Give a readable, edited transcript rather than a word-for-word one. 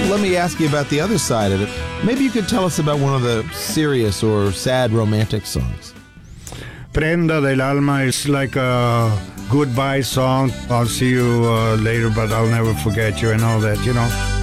let me ask you about the other side of it. Maybe you could tell us about one of the serious or sad romantic songs. Prenda dell'Alma is like a goodbye song. I'll see you later, but I'll never forget you and all that, you know.